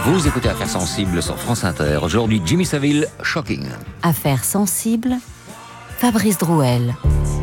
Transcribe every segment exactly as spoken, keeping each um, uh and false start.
Vous écoutez Affaires sensibles sur France Inter. Aujourd'hui, Jimmy Savile, Shocking. Affaires sensibles, Fabrice Drouel.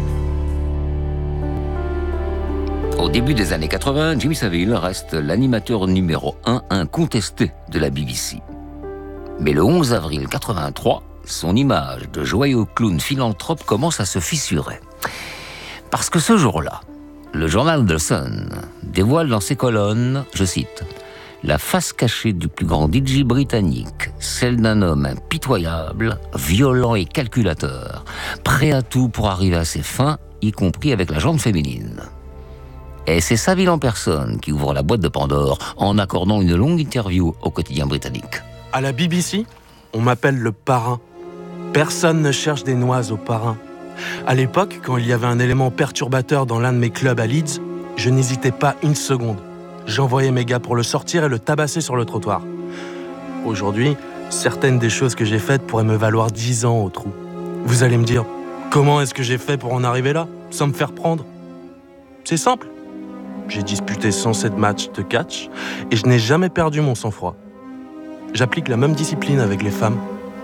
Au début des années quatre-vingts, Jimmy Savile reste l'animateur numéro un incontesté de la B B C. Mais le onze avril quatre-vingt-trois, son image de joyeux clown philanthrope commence à se fissurer. Parce que ce jour-là, le journal The Sun dévoile dans ses colonnes, je cite, « la face cachée du plus grand D J britannique, celle d'un homme impitoyable, violent et calculateur, prêt à tout pour arriver à ses fins, y compris avec la jambe féminine. » Et c'est Savile en personne qui ouvre la boîte de Pandore en accordant une longue interview au quotidien britannique. À la B B C, on m'appelle le parrain. Personne ne cherche des noises au parrain. À l'époque, quand il y avait un élément perturbateur dans l'un de mes clubs à Leeds, je n'hésitais pas une seconde. J'envoyais mes gars pour le sortir et le tabasser sur le trottoir. Aujourd'hui, certaines des choses que j'ai faites pourraient me valoir dix ans au trou. Vous allez me dire, comment est-ce que j'ai fait pour en arriver là, sans me faire prendre ? C'est simple. J'ai disputé cent sept matchs de catch et je n'ai jamais perdu mon sang-froid. J'applique la même discipline avec les femmes.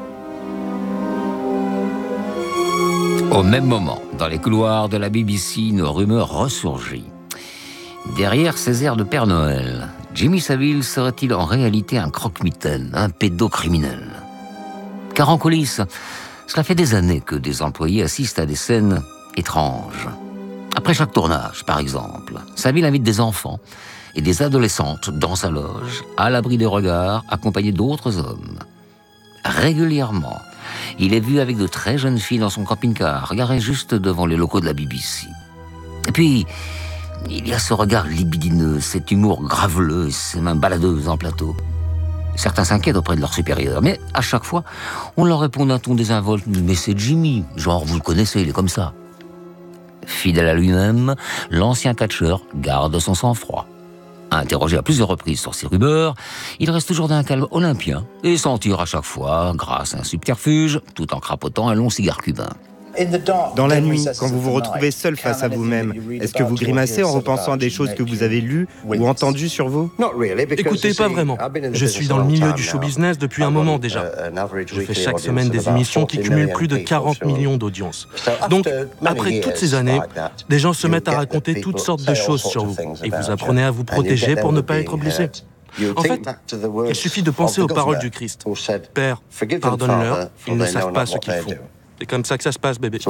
Au même moment, dans les couloirs de la B B C, une rumeur ressurgit. Derrière ces airs de Père Noël, Jimmy Savile serait-il en réalité un croque-mitaine, un pédocriminel ? Car en coulisses, cela fait des années que des employés assistent à des scènes étranges. Après chaque tournage, par exemple, Savile invite des enfants et des adolescentes dans sa loge, à l'abri des regards, accompagnés d'autres hommes. Régulièrement, il est vu avec de très jeunes filles dans son camping-car, garé juste devant les locaux de la B B C. Et puis, il y a ce regard libidineux, cet humour graveleux, ces mains baladeuses en plateau. Certains s'inquiètent auprès de leurs supérieurs, mais à chaque fois, on leur répond d'un ton désinvolte « Mais c'est Jimmy, genre vous le connaissez, il est comme ça ». Fidèle à lui-même, l'ancien catcheur garde son sang-froid. Interrogé à plusieurs reprises sur ses rumeurs, il reste toujours d'un calme olympien et s'en tire à chaque fois grâce à un subterfuge, tout en crapotant un long cigare cubain. Dans la nuit, quand vous vous retrouvez seul face à vous-même, est-ce que vous grimacez en repensant à des choses que vous avez lues ou entendues sur vous ? Écoutez, pas vraiment. Je suis dans le milieu du show business depuis un moment déjà. Je fais chaque semaine des émissions qui cumulent plus de quarante millions d'audiences. Donc, après toutes ces années, des gens se mettent à raconter toutes sortes de choses sur vous. Et vous apprenez à vous protéger pour ne pas être blessé. En fait, il suffit de penser aux paroles du Christ. « Père, pardonne-leur, ils ne savent pas ce qu'ils font. » C'est comme ça que ça se passe, bébé.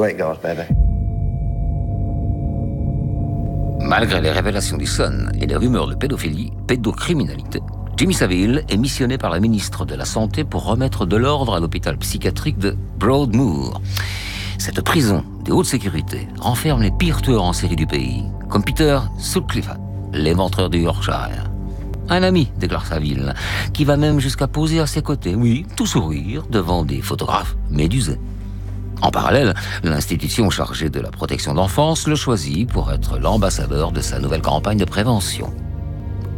Malgré les révélations du Sun et les rumeurs de pédophilie, pédocriminalité, Jimmy Savile est missionné par la ministre de la Santé pour remettre de l'ordre à l'hôpital psychiatrique de Broadmoor. Cette prison de haute sécurité renferme les pires tueurs en série du pays, comme Peter Sutcliffe, l'éventreur du Yorkshire. Un ami, déclare Savile, qui va même jusqu'à poser à ses côtés, oui, tout sourire, devant des photographes médusés. En parallèle, l'institution chargée de la protection d'enfance le choisit pour être l'ambassadeur de sa nouvelle campagne de prévention. Objectif ?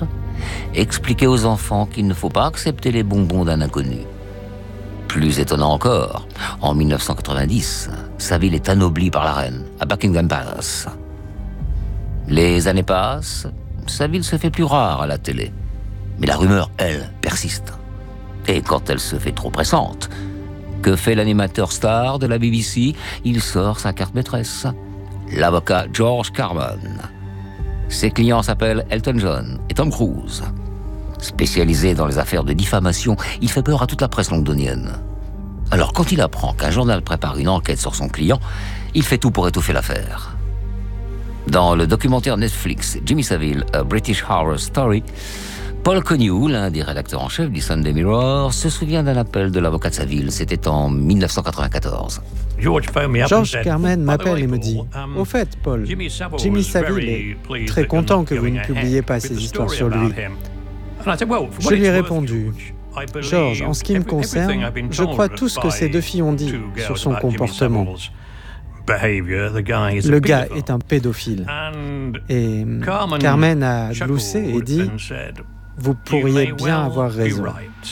Expliquer aux enfants qu'il ne faut pas accepter les bonbons d'un inconnu. Plus étonnant encore, en dix-neuf cent quatre-vingt-dix, Savile est anobli par la reine à Buckingham Palace. Les années passent, Savile se fait plus rare à la télé. Mais la rumeur, elle, persiste. Et quand elle se fait trop pressante, que fait l'animateur star de la B B C ? Il sort sa carte maîtresse, l'avocat George Carman. Ses clients s'appellent Elton John et Tom Cruise. Spécialisé dans les affaires de diffamation, il fait peur à toute la presse londonienne. Alors quand il apprend qu'un journal prépare une enquête sur son client, il fait tout pour étouffer l'affaire. Dans le documentaire Netflix Jimmy Savile, A British Horror Story, Paul Connew, l'un des rédacteurs en chef du Sunday Mirror, se souvient d'un appel de l'avocat de Savile. C'était en dix-neuf cent quatre-vingt-quatorze. George Carman m'appelle et me dit « Au fait, Paul, Jimmy Savile est très content que vous ne publiez pas ces histoires sur lui. » Je lui ai répondu « George, en ce qui me concerne, je crois tout ce que ces deux filles ont dit sur son comportement. Le gars est un pédophile. » Et Carman a gloussé et dit « Vous pourriez bien avoir raison. »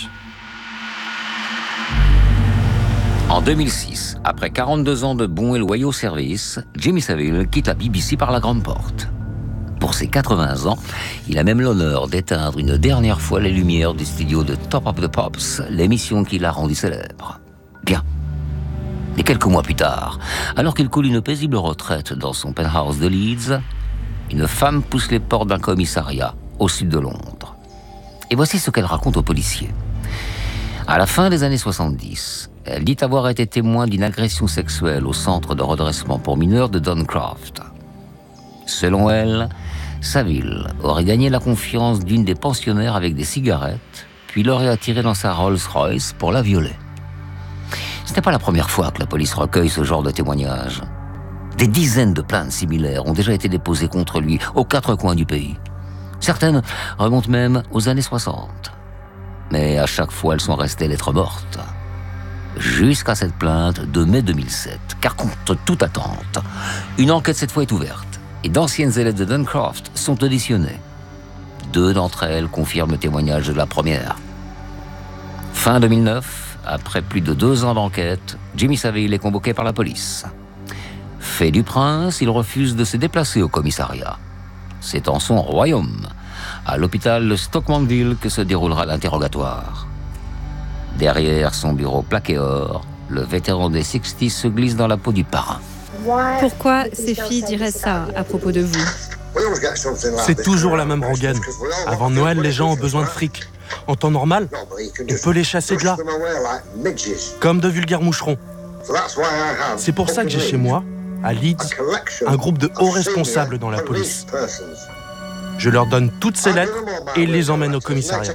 En deux mille six, après quarante-deux ans de bons et loyaux services, Jimmy Savile quitte la B B C par la grande porte. Pour ses quatre-vingts ans, il a même l'honneur d'éteindre une dernière fois les lumières du studio de Top of the Pops, l'émission qui l'a rendu célèbre. Bien. Et quelques mois plus tard, alors qu'il coule une paisible retraite dans son penthouse de Leeds, une femme pousse les portes d'un commissariat au sud de Londres. Et voici ce qu'elle raconte aux policiers. À la fin des années soixante-dix, elle dit avoir été témoin d'une agression sexuelle au centre de redressement pour mineurs de Duncroft. Selon elle, Saville aurait gagné la confiance d'une des pensionnaires avec des cigarettes, puis l'aurait attirée dans sa Rolls-Royce pour la violer. Ce n'est pas la première fois que la police recueille ce genre de témoignages. Des dizaines de plaintes similaires ont déjà été déposées contre lui aux quatre coins du pays. Certaines remontent même aux années soixante. Mais à chaque fois, elles sont restées lettres mortes. Jusqu'à cette plainte de mai deux mille sept, car contre toute attente, une enquête cette fois est ouverte et d'anciennes élèves de Duncroft sont auditionnées. Deux d'entre elles confirment le témoignage de la première. Fin deux mille neuf, après plus de deux ans d'enquête, Jimmy Savile est convoqué par la police. Fait du prince, il refuse de se déplacer au commissariat. C'est en son royaume, à l'hôpital de Stoke-Mandeville, que se déroulera l'interrogatoire. Derrière son bureau plaqué or, le vétéran des sixties se glisse dans la peau du parrain. Pourquoi ces filles diraient ça à propos de vous? C'est toujours la même rengaine. Avant Noël, les gens ont besoin de fric. En temps normal, on peut les chasser de là, comme de vulgaires moucherons. C'est pour ça que j'ai chez moi, à Leeds, un groupe de hauts responsables dans la police. Je leur donne toutes ces lettres et les emmène au commissariat.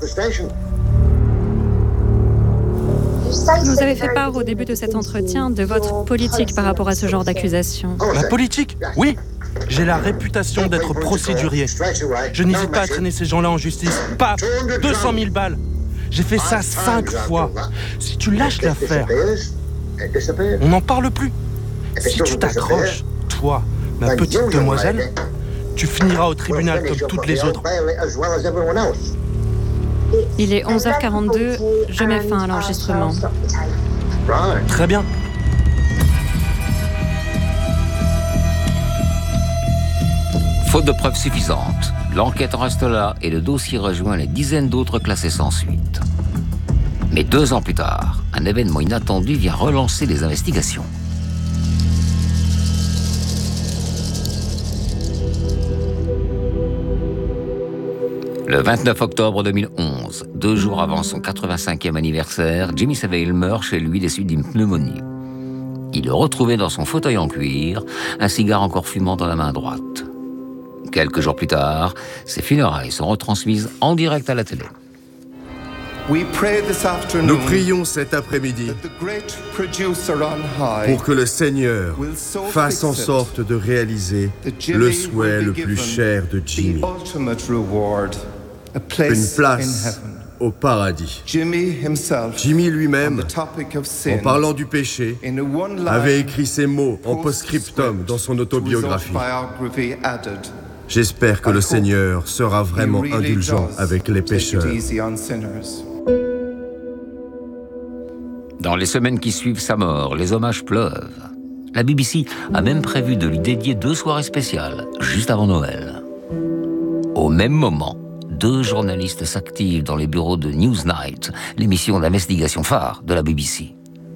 Vous avez fait part au début de cet entretien de votre politique par rapport à ce genre d'accusation. Ma politique? Oui. J'ai la réputation d'être procédurier. Je n'hésite pas à traîner ces gens-là en justice. Pas deux cent mille balles. J'ai fait ça cinq fois. Si tu lâches l'affaire, on n'en parle plus. Si tu t'accroches, toi, ma petite demoiselle, tu finiras au tribunal comme toutes les autres. Il est onze heures quarante-deux, je mets fin à l'enregistrement. Très bien. Faute de preuves suffisantes, l'enquête reste là et le dossier rejoint les dizaines d'autres classés sans suite. Mais deux ans plus tard, un événement inattendu vient relancer les investigations. Le vingt-neuf octobre deux mille onze, deux jours avant son quatre-vingt-cinquième anniversaire, Jimmy Savile meurt chez lui des suites d'une pneumonie. Il est retrouvé dans son fauteuil en cuir, un cigare encore fumant dans la main droite. Quelques jours plus tard, ses funérailles sont retransmises en direct à la télé. Nous prions cet après-midi pour que le Seigneur fasse en sorte de réaliser le souhait le plus cher de Jimmy, une place au paradis. Jimmy lui-même, en parlant du péché, avait écrit ces mots en post-scriptum dans son autobiographie. J'espère que le Seigneur sera vraiment indulgent avec les pécheurs. Dans les semaines qui suivent sa mort, les hommages pleuvent. La B B C a même prévu de lui dédier deux soirées spéciales, juste avant Noël. Au même moment, deux journalistes s'activent dans les bureaux de Newsnight, l'émission d'investigation phare de la B B C.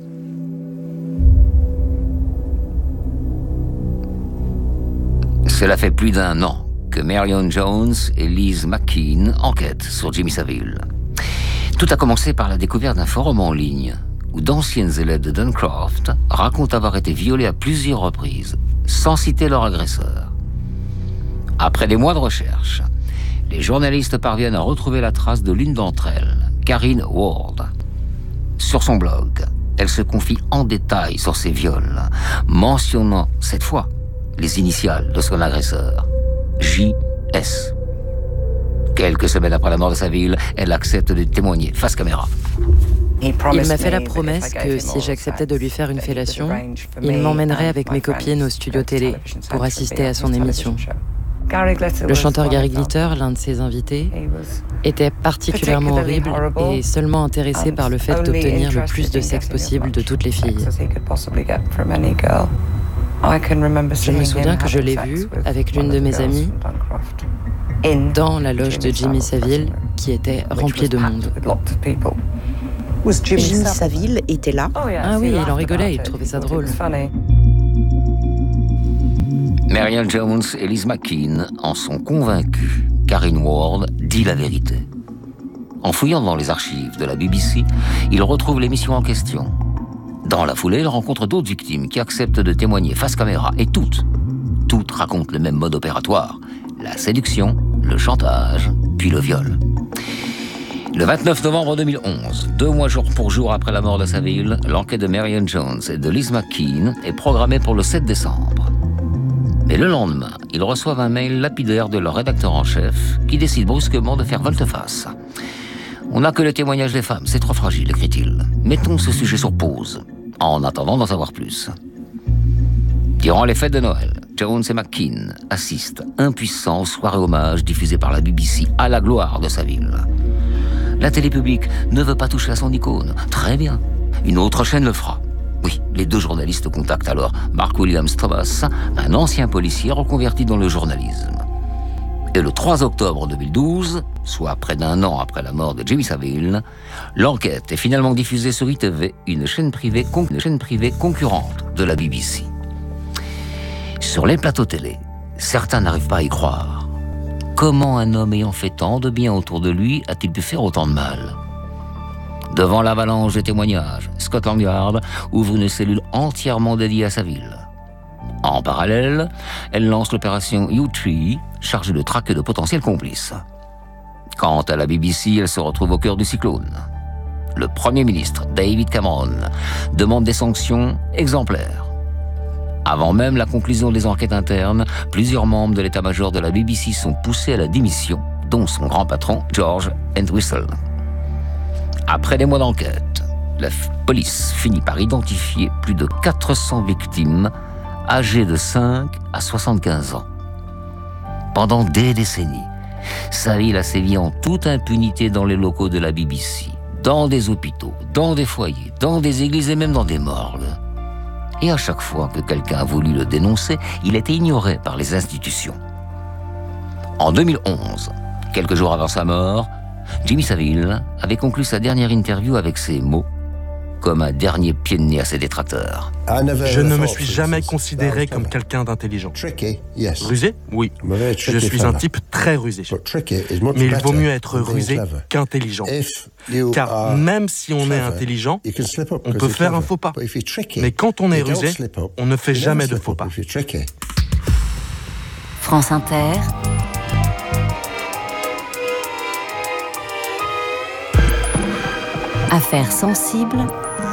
Cela fait plus d'un an que Marion Jones et Liz McKean enquêtent sur Jimmy Savile. Tout a commencé par la découverte d'un forum en ligne où d'anciennes élèves de Duncroft racontent avoir été violées à plusieurs reprises, sans citer leur agresseur. Après des mois de recherche, les journalistes parviennent à retrouver la trace de l'une d'entre elles, Karine Ward. Sur son blog, elle se confie en détail sur ses viols, mentionnant cette fois les initiales de son agresseur, J S. Quelques semaines après la mort de Savile, elle accepte de témoigner face caméra. Il m'a fait la promesse que si j'acceptais de lui faire une fellation, il m'emmènerait avec mes copines au studio télé pour assister à son émission. Le chanteur Gary Glitter, l'un de ses invités, était particulièrement horrible et seulement intéressé par le fait d'obtenir le plus de sexe possible de toutes les filles. Je me souviens que je l'ai vu avec l'une de mes amies dans la loge de Jimmy Savile, qui était remplie de monde. Jimmy Savile était là? Ah oui, il en rigolait, il trouvait ça drôle. Marianne Jones et Liz McKean en sont convaincus. Karyn Ward dit la vérité. En fouillant dans les archives de la B B C, ils retrouvent l'émission en question. Dans la foulée, ils rencontrent d'autres victimes qui acceptent de témoigner face caméra. Et toutes, toutes racontent le même mode opératoire. La séduction, le chantage, puis le viol. Le vingt-neuf novembre deux mille onze, deux mois jour pour jour après la mort de Savile, l'enquête de Marianne Jones et de Liz McKean est programmée pour le sept décembre. Mais le lendemain, ils reçoivent un mail lapidaire de leur rédacteur en chef qui décide brusquement de faire volte-face. « On n'a que le témoignage des femmes, c'est trop fragile, écrit-il. Mettons ce sujet sur pause, en attendant d'en savoir plus. » Durant les fêtes de Noël, Jones et McKean assistent impuissants aux soirées hommages diffusées par la B B C à la gloire de Savile. La télé publique ne veut pas toucher à son icône. Très bien. Une autre chaîne le fera. Oui, les deux journalistes contactent alors Mark Williams Thomas, un ancien policier reconverti dans le journalisme. Et le trois octobre deux mille douze, soit près d'un an après la mort de Jimmy Savile, l'enquête est finalement diffusée sur I T V, une chaîne privée, con- une chaîne privée concurrente de la B B C. Sur les plateaux télé, certains n'arrivent pas à y croire. Comment un homme ayant fait tant de bien autour de lui a-t-il pu faire autant de mal ? Devant l'avalanche des témoignages, Scotland Yard ouvre une cellule entièrement dédiée à Savile. En parallèle, elle lance l'opération U-Tree, chargée de traquer de potentiels complices. Quant à la B B C, elle se retrouve au cœur du cyclone. Le Premier ministre, David Cameron, demande des sanctions exemplaires. Avant même la conclusion des enquêtes internes, plusieurs membres de l'état-major de la B B C sont poussés à la démission, dont son grand patron, George Entwistle. Après des mois d'enquête, la police finit par identifier plus de quatre cents victimes âgées de cinq à soixante-quinze ans. Pendant des décennies, Savile a sévi en toute impunité dans les locaux de la B B C, dans des hôpitaux, dans des foyers, dans des églises et même dans des morgues. Et à chaque fois que quelqu'un a voulu le dénoncer, il était ignoré par les institutions. En deux mille onze, quelques jours avant sa mort, Jimmy Savile avait conclu sa dernière interview avec ces mots, comme un dernier pied de nez à ses détracteurs. Je ne me suis jamais considéré comme quelqu'un d'intelligent. Rusé ? Oui. Je suis un type très rusé. Mais il vaut mieux être rusé qu'intelligent. Car même si on est intelligent, on peut faire un faux pas. Mais quand on est rusé, on ne fait jamais de faux pas. France Inter. Affaires sensibles.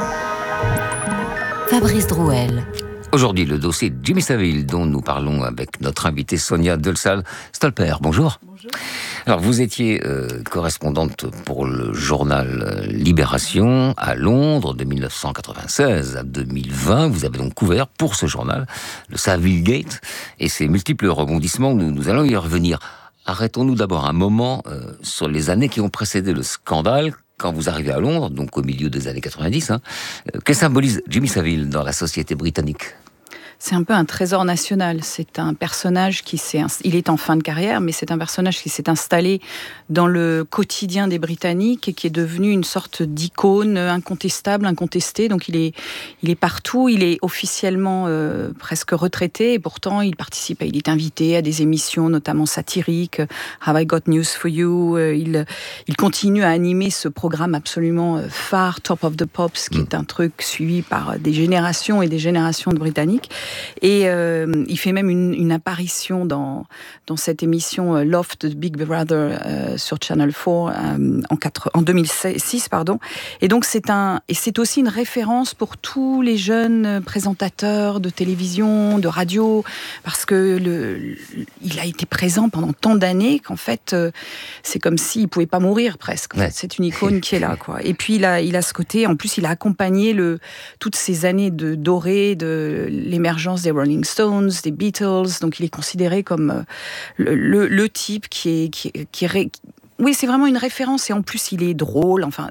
Fabrice Drouel. Aujourd'hui, le dossier de Jimmy Savile, dont nous parlons avec notre invitée Sonia Delsal-Stolper. Bonjour. Bonjour. Alors, vous étiez euh, correspondante pour le journal Libération à Londres de mille neuf cent quatre-vingt-seize à deux mille vingt. Vous avez donc couvert pour ce journal le Savile Gate et ses multiples rebondissements. Nous, nous allons y revenir. Arrêtons-nous d'abord un moment euh, sur les années qui ont précédé le scandale. Quand vous arrivez à Londres, donc au milieu des années quatre-vingt-dix, hein, que symbolise Jimmy Savile dans la société britannique ? C'est un peu un trésor national. C'est un personnage qui s'est... Il est en fin de carrière, mais c'est un personnage qui s'est installé dans le quotidien des Britanniques et qui est devenu une sorte d'icône incontestable, incontestée. Donc il est, il est partout. Il est officiellement euh, presque retraité et pourtant il participe. Il est invité à des émissions, notamment satiriques. Have I Got News for You. Il, il continue à animer ce programme absolument phare, Top of the Pops, qui est un truc suivi par des générations et des générations de Britanniques. Et euh, il fait même une, une apparition dans, dans cette émission euh, Loft de Big Brother euh, sur Channel quatre euh, en, quatre, en deux mille six. Pardon. Et donc c'est, un, et c'est aussi une référence pour tous les jeunes présentateurs de télévision, de radio, parce que le, le, il a été présent pendant tant d'années qu'en fait euh, c'est comme s'il ne pouvait pas mourir presque. En fait. C'est une icône qui est là, quoi. Et puis il a, il a ce côté, en plus il a accompagné le, toutes ces années de dorées de l'émergence des Rolling Stones, des Beatles, donc il est considéré comme le, le, le type qui est, qui, qui est... Oui, c'est vraiment une référence, et en plus il est drôle, enfin...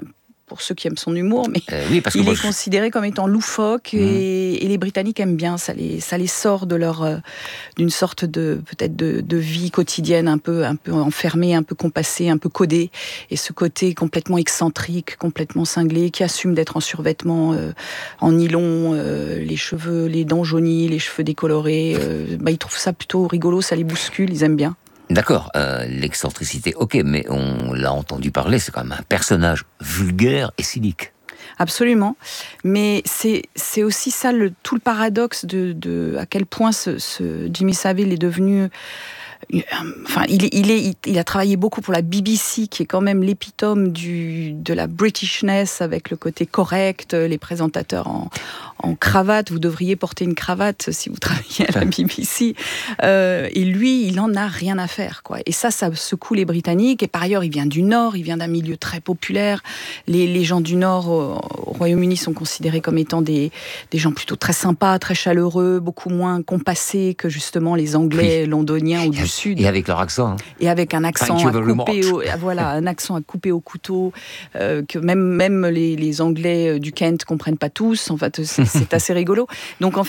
pour ceux qui aiment son humour, mais euh, oui, parce que il moi, est je... considéré comme étant loufoque, mmh. et, et les Britanniques aiment bien, ça les, ça les sort de leur, euh, d'une sorte de, peut-être de, de vie quotidienne un peu, un peu enfermée, un peu compassée, un peu codée, et ce côté complètement excentrique, complètement cinglé, qui assume d'être en survêtement, euh, en nylon, euh, les cheveux, les dents jaunies, les cheveux décolorés, euh, bah, ils trouvent ça plutôt rigolo, ça les bouscule, ils aiment bien. D'accord, euh, l'excentricité, ok, mais on l'a entendu parler, c'est quand même un personnage vulgaire et cynique. Absolument, mais c'est, c'est aussi ça le, tout le paradoxe de, de à quel point ce, ce Jimmy Savile est devenu... Enfin, il, est, il, est, il, il a travaillé beaucoup pour la B B C, qui est quand même l'épitome du, de la Britishness, avec le côté correct, les présentateurs en, en cravate. Vous devriez porter une cravate si vous travaillez à la B B C. Euh, et lui, il n'en a rien à faire, quoi. Et ça, ça secoue les Britanniques. Et par ailleurs, il vient du Nord, il vient d'un milieu très populaire. Les, les gens du Nord au, au Royaume-Uni sont considérés comme étant des, des gens plutôt très sympas, très chaleureux, beaucoup moins compassés que justement les Anglais, oui. londoniens ou du Sud. Et avec leur accent. Hein. Et avec un accent à couper au, voilà, un accent à couper au couteau, euh, que même, même les, les Anglais du Kent comprennent pas tous. En fait, c'est, c'est assez rigolo. Donc en